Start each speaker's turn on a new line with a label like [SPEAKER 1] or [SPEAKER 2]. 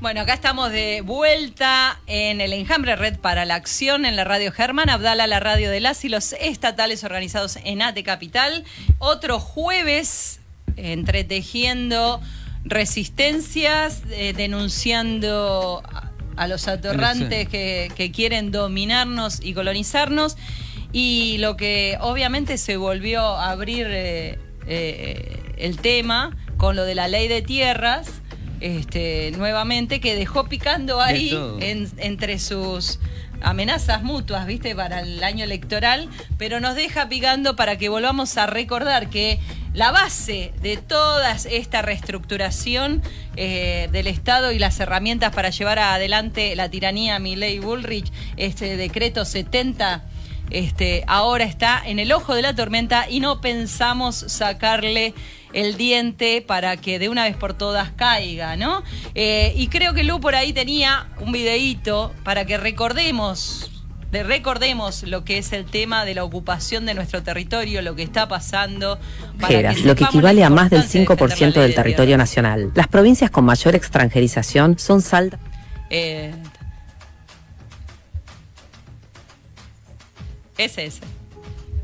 [SPEAKER 1] Bueno, acá estamos de vuelta en el Enjambre Red para la Acción en la Radio Germán Abdala, la radio de las y los estatales organizados en ATE Capital. Otro jueves entretejiendo resistencias, denunciando a los atorrantes que quieren dominarnos y colonizarnos. Y lo que obviamente se volvió a abrir el tema con lo de la ley de tierras, nuevamente, que dejó picando ahí entre sus amenazas mutuas, ¿viste?, para el año electoral, pero nos deja picando para que volvamos a recordar que la base de toda esta reestructuración del Estado y las herramientas para llevar adelante la tiranía Milei-Bullrich, este decreto 70, ahora está en el ojo de la tormenta y no pensamos sacarle el diente para que de una vez por todas caiga, ¿no? Y creo que Lu por ahí tenía un videíto para que recordemos lo que es el tema de la ocupación de nuestro territorio, lo que está pasando.
[SPEAKER 2] Lo que equivale a más del 5% del territorio nacional. Las provincias con mayor extranjerización son Salta.
[SPEAKER 1] Ese.